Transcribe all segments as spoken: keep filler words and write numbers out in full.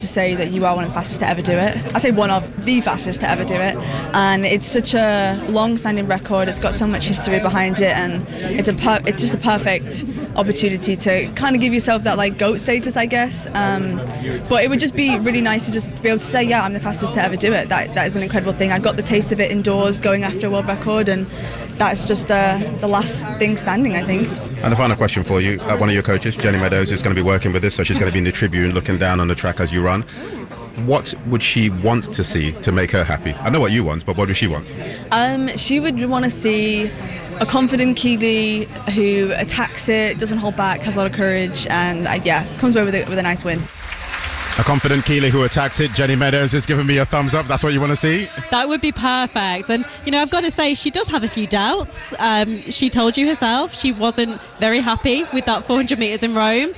to say that you are one of the fastest to ever do it. I say one of the fastest to ever do it, and it's such a long-standing record. It's got so much history behind it, and it's a per- it's just a perfect opportunity to kind of give yourself that like GOAT status, I guess. Um, but it would just be really nice to just be able to say, yeah, I'm the fastest to ever do it. That that is an incredible thing. I got the taste of it indoors, going after a world record, and that's just the the last thing standing, I think. And a final question for you. Uh, one of your coaches, Jenny Meadows, is going to be working with us, so she's going to be in the tribune looking down on the track as you run. What would she want to see to make her happy? I know what you want, but what does she want? Um, she would want to see a confident Keely who attacks it, doesn't hold back, has a lot of courage, and uh, yeah, comes away with a, with a nice win. A confident Keely who attacks it. Jenny Meadows is giving me a thumbs up. That's what you want to see? That would be perfect. And, you know, I've got to say, she does have a few doubts. Um, she told you herself she wasn't very happy with that four hundred metres in Rome.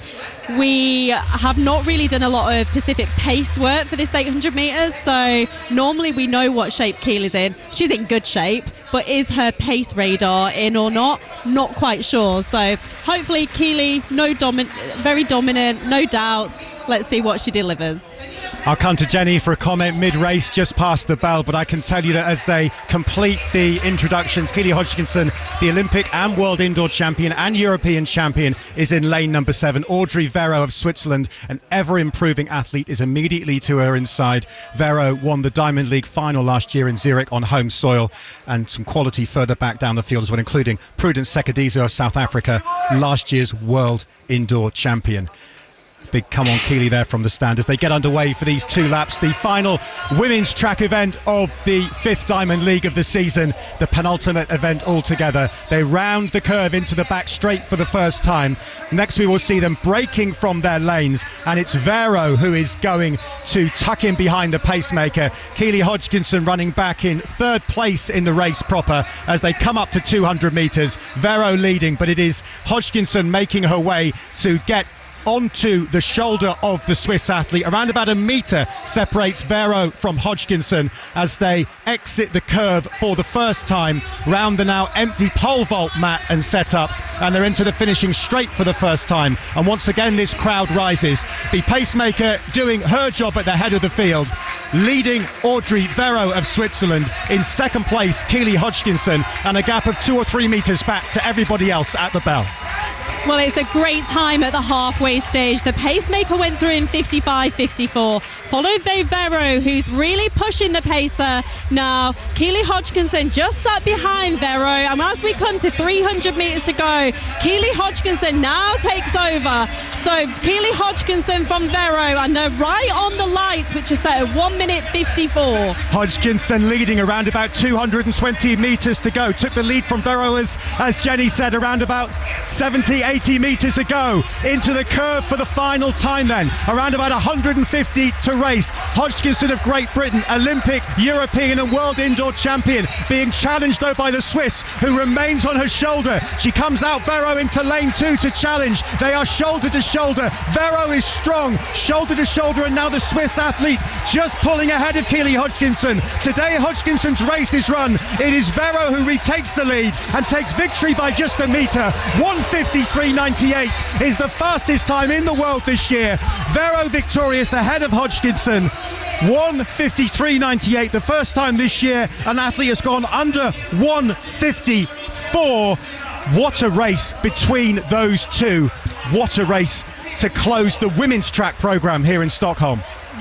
We have not really done a lot of Pacific pace work for this eight hundred metres, so normally we know what shape Keely's in. She's in good shape, but is her pace radar in or not? Not quite sure. So hopefully Keely, no domin- very dominant, no doubts. Let's see what she delivers. I'll come to Jenny for a comment mid-race just past the bell, but I can tell you that as they complete the introductions, Keely Hodgkinson, the Olympic and World Indoor Champion and European Champion, is in lane number seven. Audrey Vero of Switzerland, an ever-improving athlete, is immediately to her inside. Vero won the Diamond League final last year in Zurich on home soil, and some quality further back down the field as well, including Prudence Sekadiso of South Africa, last year's World Indoor Champion. Big come on Keely there from the stand as they get underway for these two laps. The final women's track event of the fifth Diamond League of the season, the penultimate event altogether. They round the curve into the back straight for the first time. Next we will see them breaking from their lanes, and it's Vero who is going to tuck in behind the pacemaker. Keely Hodgkinson running back in third place in the race proper as they come up to two hundred metres. Vero leading, but it is Hodgkinson making her way to get onto the shoulder of the Swiss athlete. Around about a metre separates Vero from Hodgkinson as they exit the curve for the first time round the now empty pole vault mat and set up, and they're into the finishing straight for the first time. And once again this crowd rises. The pacemaker doing her job at the head of the field, leading Audrey Vero of Switzerland. In second place Keely Hodgkinson, and a gap of two or three metres back to everybody else at the bell. Well, it's a great time at the halfway stage. The pacemaker went through in fifty-five fifty-four, followed by Vero, who's really pushing the pacer now. Keely Hodgkinson just sat behind Vero, and as we come to three hundred metres to go, Keely Hodgkinson now takes over. So Keely Hodgkinson from Vero, and they're right on the lights, which is set at one minute fifty-four. Hodgkinson leading around about two hundred twenty metres to go. Took the lead from Vero, as, as Jenny said, around about seventy, eighty metres ago. Into the curve for the final time then. Around about one hundred fifty to race. Hodgkinson of Great Britain, Olympic, European and World Indoor Champion, being challenged though by the Swiss, who remains on her shoulder. She comes out, Vero, into lane two to challenge. They are shoulder to shoulder. Vero is strong, shoulder to shoulder, and now the Swiss athlete just pulling ahead of Keely Hodgkinson. Today Hodgkinson's race is run. It is Vero who retakes the lead and takes victory by just a metre. one fifty-three ninety-eight is the fastest time in the world this year. Vero victorious ahead of Hodgkinson. one fifty-three ninety-eight, the first time this year an athlete has gone under one fifty-four. What a race between those two. What a race to close the women's track programme here in Stockholm.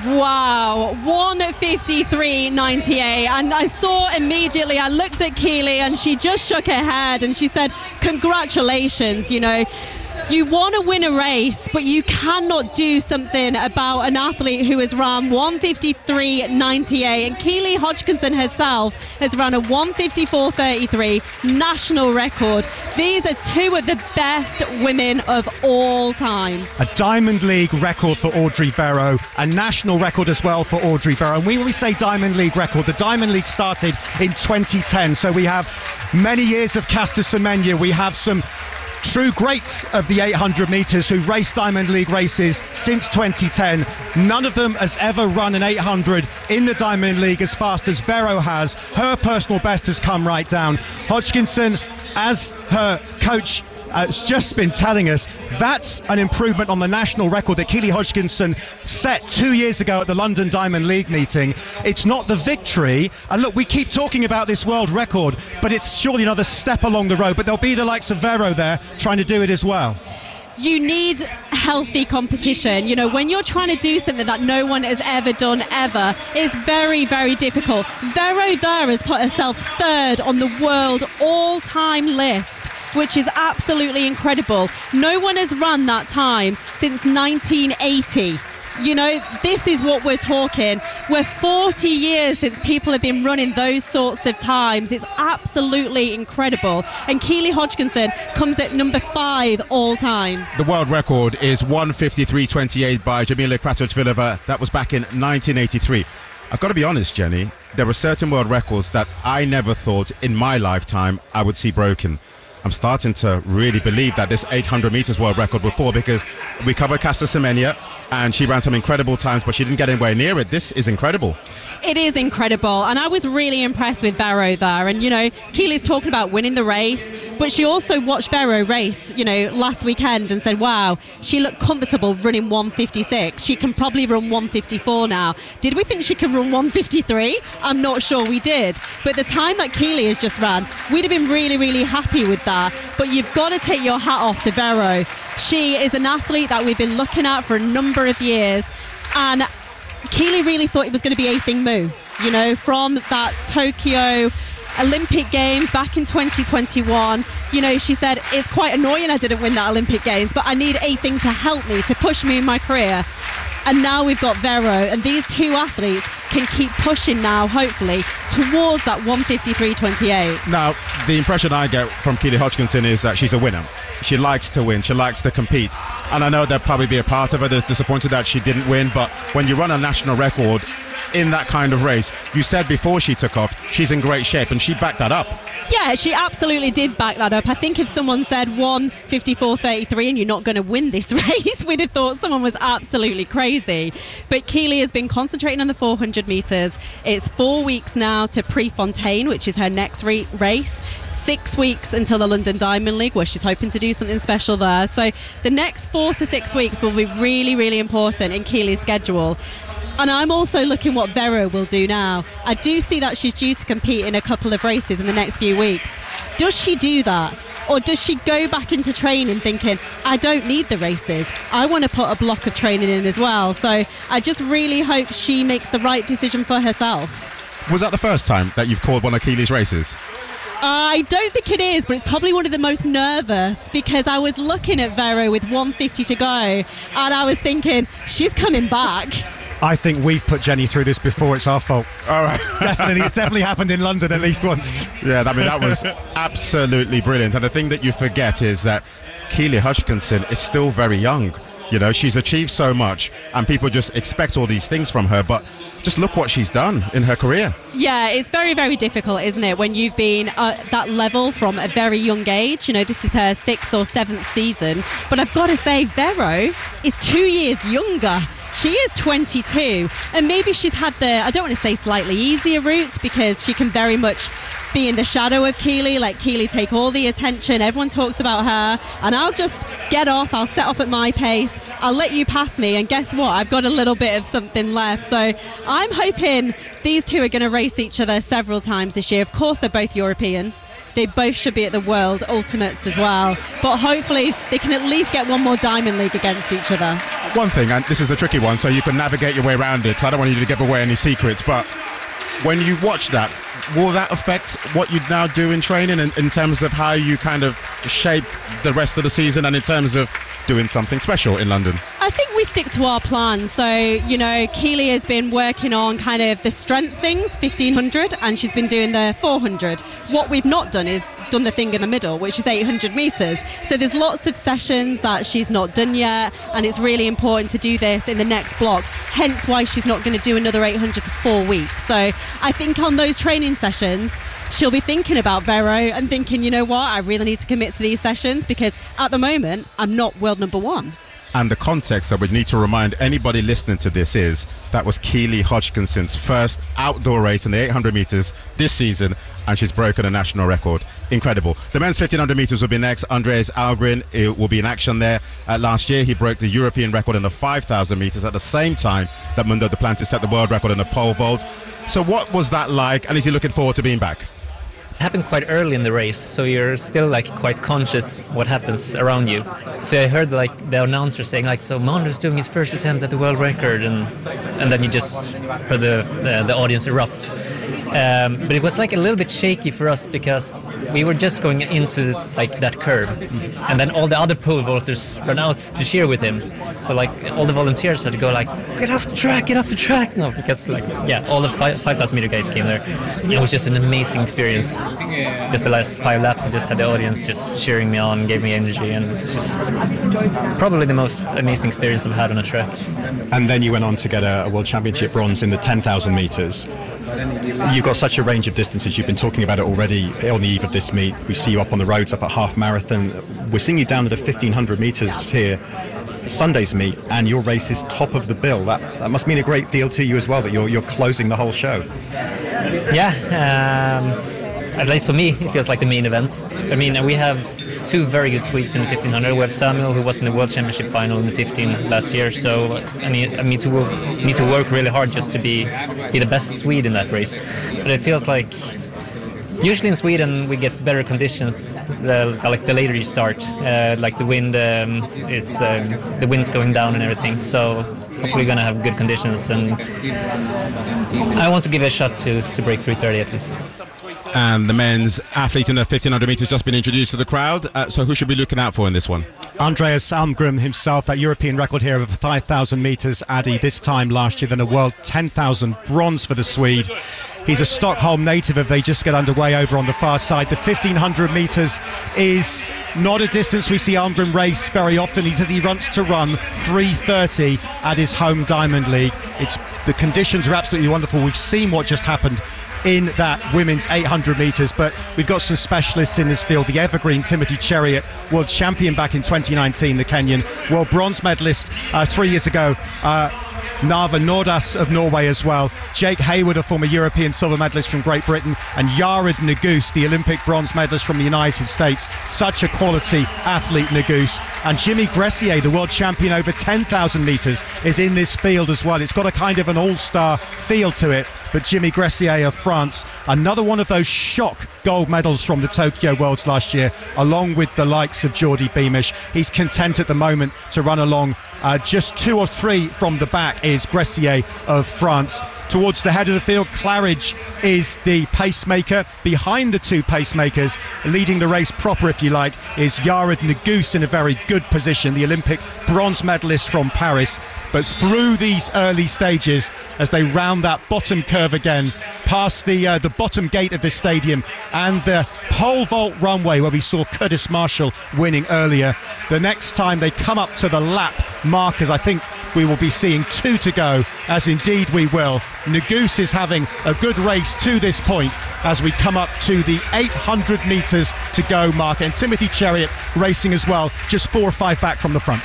Wow, one fifty-three ninety-eight, and I saw immediately, I looked at Keely and she just shook her head and she said, congratulations, you know, you want to win a race, but you cannot do something about an athlete who has run one fifty-three ninety-eight, and Keely Hodgkinson herself has run a one fifty-four thirty-three national record. These are two of the best women of all time. A Diamond League record for Audrey Vero, a national record as well for Audrey Vero. And when we say Diamond League record, the Diamond League started in twenty ten, so we have many years of Caster Semenya. We have some true greats of the eight hundred metres who raced Diamond League races since twenty ten. None of them has ever run an eight hundred in the Diamond League as fast as Vero has. Her personal best has come right down. Hodgkinson, as her coach has just been telling us, That's an improvement on the national record that Keely Hodgkinson set two years ago at the London Diamond League meeting. It's not the victory, and look, we keep talking about this world record, but it's surely another step along the road. But there'll be the likes of Vero there trying to do it as well. You need healthy competition. You know, when you're trying to do something that no one has ever done ever, it's very, very difficult. Vero there has put herself third on the world all-time list, which is absolutely incredible. No one has run that time since nineteen eighty. You know, this is what we're talking. We're forty years since people have been running those sorts of times. It's absolutely incredible. And Keely Hodgkinson comes at number five all time. The world record is one fifty-three twenty-eight by Jamila Kratochvilova. That was back in nineteen eighty-three. I've got to be honest, Jenny, there were certain world records that I never thought in my lifetime I would see broken. I'm starting to really believe that this eight hundred meters world record will fall, because we covered Caster Semenya and she ran some incredible times, but she didn't get anywhere near it. This is incredible. It is incredible, and I was really impressed with Vero there. And you know, Keely's talking about winning the race, but she also watched Vero race, you know, last weekend and said, wow, she looked comfortable running one fifty-six. She can probably run one fifty-four now. Did we think she could run one fifty-three? I'm not sure we did. But the time that Keely has just ran, we'd have been really, really happy with that. But you've got to take your hat off to Vero. She is an athlete that we've been looking at for a number of years, and Keely really thought it was going to be a thing Mu, you know, from that Tokyo Olympic Games back in twenty twenty-one. You know, she said, it's quite annoying I didn't win that Olympic Games, but I need a thing to help me, to push me in my career. And now we've got Vero, and these two athletes can keep pushing now, hopefully, towards that one fifty-three twenty-eight. Now, the impression I get from Keely Hodgkinson is that she's a winner. She likes to win, she likes to compete. And I know there'll probably be a part of her that's disappointed that she didn't win, but when you run a national record in that kind of race, you said before she took off, she's in great shape, and she backed that up. Yeah, she absolutely did back that up. I think if someone said one fifty-four thirty-three and you're not going to win this race, we'd have thought someone was absolutely crazy. But Keely has been concentrating on the four hundred metres. It's four weeks now to Prefontaine, which is her next re- race. Six weeks until the London Diamond League, where she's hoping to do something special there. So the next four to six weeks will be really, really important in Keely's schedule. And I'm also looking what Vero will do now. I do see that she's due to compete in a couple of races in the next few weeks. Does she do that? Or does she go back into training thinking, I don't need the races, I want to put a block of training in as well? So I just really hope she makes the right decision for herself. Was that the first time that you've called one of Keely's races? I don't think it is, but it's probably one of the most nervous, because I was looking at Vero with one fifty to go and I was thinking, she's coming back. I think we've put Jenny through this before. It's our fault. All right. Definitely. It's definitely happened in London at least once. Yeah, I mean, that was absolutely brilliant. And the thing that you forget is that Keely Hodgkinson is still very young. You know, she's achieved so much and people just expect all these things from her, but just look what she's done in her career. Yeah, it's very, very difficult, isn't it, when you've been at that level from a very young age. You know, this is her sixth or seventh season. But I've got to say, Vero is two years younger. She is twenty-two, and maybe she's had the, I don't want to say slightly easier route, because she can very much be in the shadow of Keely, let Keely take all the attention, everyone talks about her, and I'll just get off, I'll set off at my pace, I'll let you pass me, and guess what, I've got a little bit of something left. So I'm hoping these two are going to race each other several times this year. Of course, they're both European. They both should be at the World Ultimates as well. But hopefully they can at least get one more Diamond League against each other. One thing, and this is a tricky one, so you can navigate your way around it, because I don't want you to give away any secrets, but when you watch that, will that affect what you now do in training in, in terms of how you kind of shape the rest of the season and in terms of doing something special in London? I think we stick to our plan. So, you know, Keely has been working on kind of the strength things, fifteen hundred, and she's been doing the four hundred. What we've not done is done the thing in the middle, which is eight hundred metres. So there's lots of sessions that she's not done yet, and it's really important to do this in the next block, hence why she's not going to do another eight hundred for four weeks. So I think on those training sessions, she'll be thinking about Vero and thinking, you know what, I really need to commit to these sessions, because at the moment, I'm not world number one. And the context that we need to remind anybody listening to this is that was Keely Hodgkinson's first outdoor race in the eight hundred metres this season, and she's broken a national record. Incredible. The men's fifteen hundred metres will be next. Andreas Algren it will be in action there. Uh, last year he broke the European record in the five thousand metres at the same time that Mundo Duplantis set the world record in the pole vault. So what was that like, and is he looking forward to being back? Happened quite early in the race, so you're still like quite conscious what happens around you. So I heard like the announcer saying like, so Mondo's doing his first attempt at the world record, and and then you just heard the the, the audience erupt. Um, but it was like a little bit shaky for us because we were just going into like that curve, and then all the other pole vaulters ran out to cheer with him. So like all the volunteers had to go like, get off the track, get off the track, no, because like yeah, all the five thousand meter guys came there. It was just an amazing experience. Just the last five laps, I just had the audience just cheering me on, gave me energy, and it's just probably the most amazing experience I've had on a track. And then you went on to get a, a World Championship bronze in the ten thousand metres. You've got such a range of distances. You've been talking about it already on the eve of this meet. We see you up on the roads, up at half marathon. We're seeing you down at the fifteen hundred metres here, Sunday's meet, and your race is top of the bill. That that must mean a great deal to you as well, that you're you're closing the whole show. Yeah, um, at least for me, it feels like the main event. I mean, we have two very good Swedes in the fifteen hundred. We have Samuel, who was in the World Championship final in the fifteen last year. So I need, I need to work, need to work really hard just to be be the best Swede in that race. But it feels like usually in Sweden we get better conditions, uh, like the later you start, uh, like the wind, um, it's um, the wind's going down and everything. So hopefully we're gonna have good conditions, and I want to give it a shot to to break three thirty at least. And the men's athlete in the fifteen hundred metres just been introduced to the crowd. Uh, so who should we be looking out for in this one? Andreas Almgren himself, that European record here of five thousand metres, Addy, this time last year, then a world ten thousand bronze for the Swede. He's a Stockholm native if they just get underway over on the far side. The fifteen hundred metres is not a distance we see Almgren race very often. He says he wants to run three thirty at his home Diamond League. It's the conditions are absolutely wonderful. We've seen what just happened in that women's eight hundred metres, but we've got some specialists in this field. The evergreen Timothy Chariot, world champion back in twenty nineteen, the Kenyan, world bronze medalist uh, three years ago, uh, Narva Nordas of Norway as well, Jake Hayward, a former European silver medalist from Great Britain, and Yared Nuguse, the Olympic bronze medalist from the United States. Such a quality athlete, Nuguse. And Jimmy Gressier, the world champion over ten thousand metres, is in this field as well. It's got a kind of an all-star feel to it, but Jimmy Gressier of France, another one of those shock gold medals from the Tokyo Worlds last year, along with the likes of Geordie Beamish. He's content at the moment to run along. Uh, just two or three from the back is Gressier of France. Towards the head of the field, Claridge is the pacemaker. Behind the two pacemakers, leading the race proper, if you like, is Yared Nuguse in a very good position, the Olympic bronze medalist from Paris. But through these early stages, as they round that bottom curve again, past the uh, the bottom gate of the stadium and the pole vault runway where we saw Curtis Marshall winning earlier, the next time they come up to the lap markers, I think we will be seeing two to go, as indeed we will. Nuguse is having a good race to this point as we come up to the eight hundred metres to go mark, and Timothy Chariot racing as well, just four or five back from the front.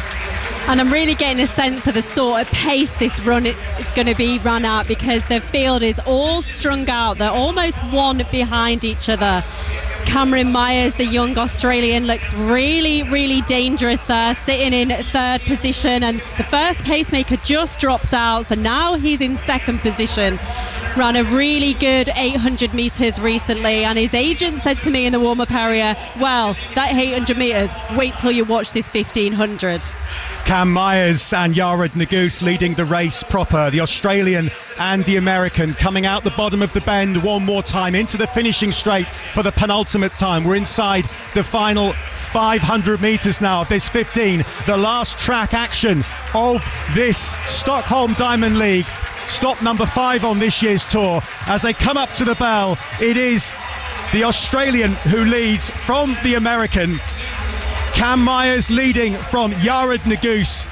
And I'm really getting a sense of the sort of pace this run is going to be run at, because the field is all strung out. They're almost one behind each other. Cameron Myers, the young Australian, looks really, really dangerous there, sitting in third position, and the first pacemaker just drops out, so now he's in second position. Ran a really good eight hundred metres recently, and his agent said to me in the warm-up area, well, that eight hundred metres, wait till you watch this fifteen hundred. Cam Myers and Yared Nuguse leading the race proper. The Australian and the American coming out the bottom of the bend one more time into the finishing straight for the penultimate time. We're inside the final five hundred metres now of this fifteen, the last track action of this Stockholm Diamond League. Stop number five on this year's tour. As they come up to the bell, it is the Australian who leads from the American. Cam Myers leading from Yared Nuguse.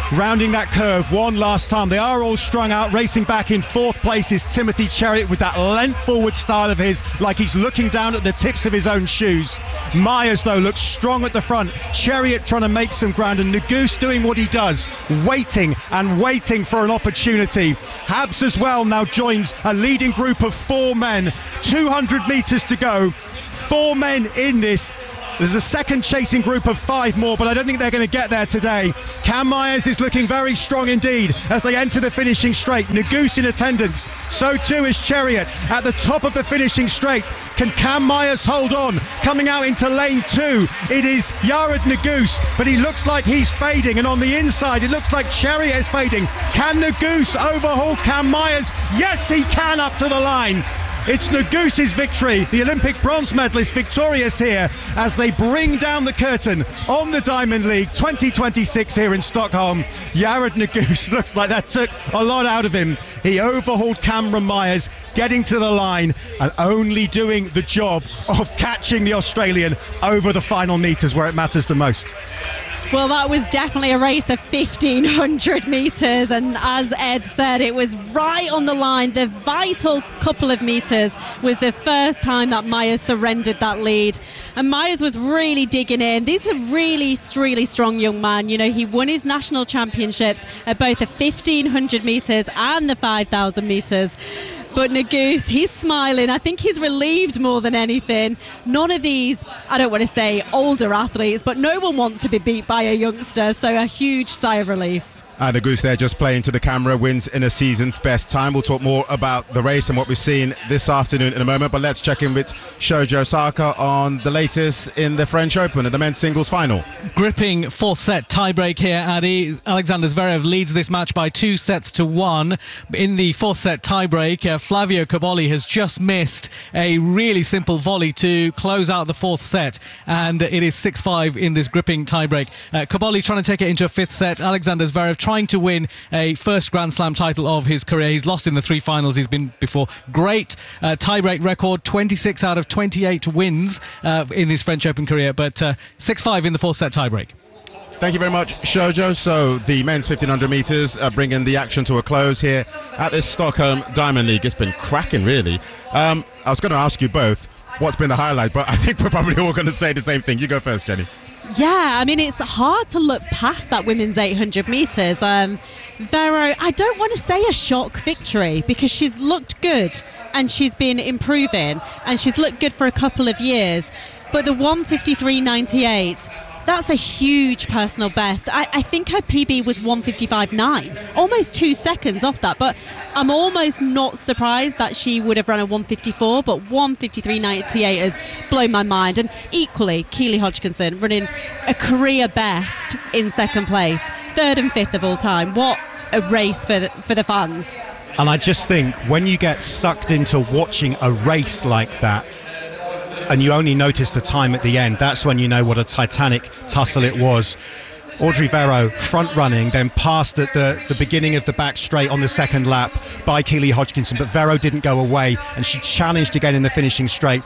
rounding that curve one last time. They are all strung out. Racing back in fourth place is Timothy Cheruiyot with that length forward style of his, like he's looking down at the tips of his own shoes. Myers, though, looks strong at the front. Cheruiyot trying to make some ground, and Nuguse doing what he does, waiting and waiting for an opportunity. Habs as well now joins a leading group of four men. two hundred metres to go. Four men in this. There's a second chasing group of five more, but I don't think they're going to get there today. Cam Myers is looking very strong indeed as they enter the finishing straight. Nuguse in attendance. So too is Cheruiyot at the top of the finishing straight. Can Cam Myers hold on? Coming out into lane two, it is Yared Nuguse, but he looks like he's fading. And on the inside, it looks like Cheruiyot is fading. Can Nuguse overhaul Cam Myers? Yes, he can, up to the line. It's Nuguse's victory. The Olympic bronze medalist victorious here as they bring down the curtain on the Diamond League twenty twenty-six here in Stockholm. Yared Nuguse looks like that took a lot out of him. He overhauled Cameron Myers, getting to the line and only doing the job of catching the Australian over the final metres where it matters the most. Well, that was definitely a race of fifteen hundred metres, and as Ed said, it was right on the line. The vital couple of metres was the first time that Myers surrendered that lead, and Myers was really digging in. This is a really, really strong young man. You know, he won his national championships at both the fifteen hundred metres and the five thousand metres. But Nuguse, he's smiling. I think he's relieved more than anything. None of these, I don't want to say older athletes, but no one wants to be beat by a youngster. So a huge sigh of relief. And Nuguse there just playing to the camera, wins in a season's best time. We'll talk more about the race and what we've seen this afternoon in a moment, but let's check in with Shoji Osaka on the latest in the French Open and the men's singles final. Gripping fourth set tiebreak here, Addy. Alexander Zverev leads this match by two sets to one. In the fourth set tiebreak, uh, Flavio Cobolli has just missed a really simple volley to close out the fourth set, and it is six five in this gripping tiebreak. Uh, Cobolli trying to take it into a fifth set. Alexander Zverev trying to win a first Grand Slam title of his career. He's lost in the three finals he's been before. Great uh, tiebreak record, twenty-six out of twenty-eight wins uh, in his French Open career, but uh, six five in the fourth set tiebreak. Thank you very much, Shojo. So the men's fifteen hundred metres uh, bringing the action to a close here at this Stockholm Diamond League. It's been cracking, really. Um, I was going to ask you both what's been the highlight, but I think we're probably all going to say the same thing. You go first, Jenny. Yeah, I mean, it's hard to look past that women's eight hundred metres. Um, Vero, I don't want to say a shock victory because she's looked good and she's been improving and she's looked good for a couple of years. But the one fifty-three ninety-eight, that's a huge personal best. I, I think her P B was one fifty-five nine, almost two seconds off that. But I'm almost not surprised that she would have run a one fifty-four, but one fifty-three ninety-eight has blown my mind. And equally, Keely Hodgkinson running a career best in second place, third and fifth of all time. What a race for the, for the fans. And I just think when you get sucked into watching a race like that, and you only notice the time at the end, that's when you know what a titanic tussle it was. Audrey Vero front running, then passed at the, the beginning of the back straight on the second lap by Keely Hodgkinson, but Vero didn't go away and she challenged again in the finishing straight.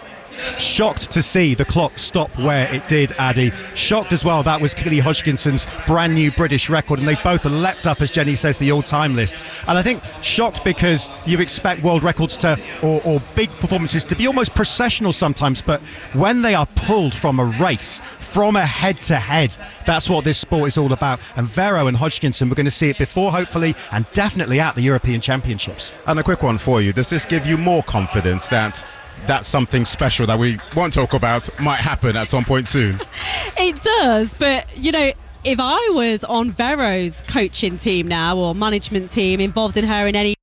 Shocked to see the clock stop where it did, Addy. Shocked as well, that was Keely Hodgkinson's brand new British record, and they both leapt up, as Jenny says, the all-time list. And I think shocked because you expect world records to, or, or big performances to be almost processional sometimes, but when they are pulled from a race, from a head-to-head, that's what this sport is all about. And Vero and Hodgkinson, we're going to see it before, hopefully, and definitely at the European Championships. And a quick one for you. Does this give you more confidence that that's something special that we won't talk about might happen at some point soon? It does, but you know, if I was on Vero's coaching team now or management team involved in her in any